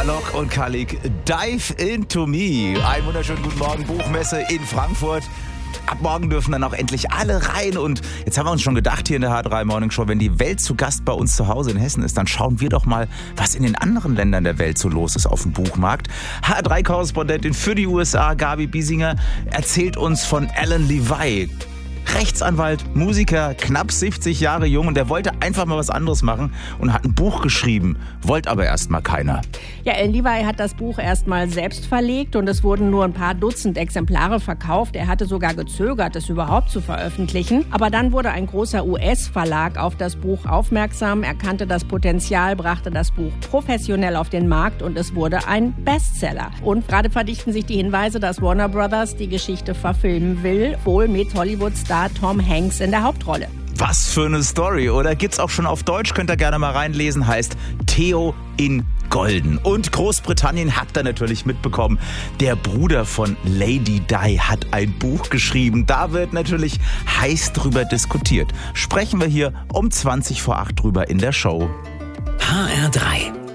Alok und Khalik, Dive into Me. Einen wunderschönen guten Morgen, Buchmesse in Frankfurt. Ab morgen dürfen dann auch endlich alle rein. Und jetzt haben wir uns schon gedacht hier in der H3 Morning Show, wenn die Welt zu Gast bei uns zu Hause in Hessen ist, dann schauen wir doch mal, was in den anderen Ländern der Welt so los ist auf dem Buchmarkt. H3-Korrespondentin für die USA, Gabi Biesinger, erzählt uns von Alan Levy. Rechtsanwalt, Musiker, knapp 70 Jahre jung, und der wollte einfach mal was anderes machen und hat ein Buch geschrieben, wollte aber erst mal keiner. Ja, Alan Levy hat das Buch erst mal selbst verlegt und es wurden nur ein paar Dutzend Exemplare verkauft. Er hatte sogar gezögert, es überhaupt zu veröffentlichen. Aber dann wurde ein großer US-Verlag auf das Buch aufmerksam, erkannte das Potenzial, brachte das Buch professionell auf den Markt und es wurde ein Bestseller. Und gerade verdichten sich die Hinweise, dass Warner Brothers die Geschichte verfilmen will, wohl mit Hollywood-Star Tom Hanks in der Hauptrolle. Was für eine Story, oder? Gibt's auch schon auf Deutsch, könnt ihr gerne mal reinlesen, heißt Theo in Golden. Und Großbritannien habt ihr natürlich mitbekommen, der Bruder von Lady Di hat ein Buch geschrieben. Da wird natürlich heiß drüber diskutiert. Sprechen wir hier um 20 vor 8 drüber in der Show. HR3